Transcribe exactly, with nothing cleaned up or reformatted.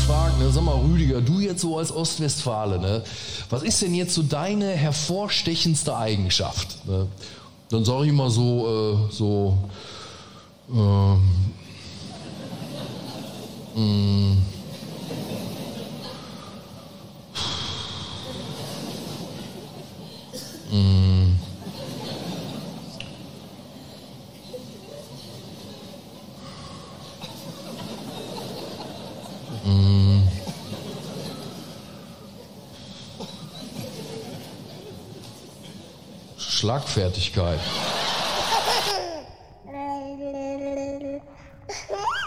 gefragt, ne, sag mal Rüdiger, du jetzt so als Ostwestfale, ne, was ist denn jetzt so deine hervorstechendste Eigenschaft? Ne? Dann sage ich mal so, äh, so, ähm, mh, mh, mh, Schlagfertigkeit.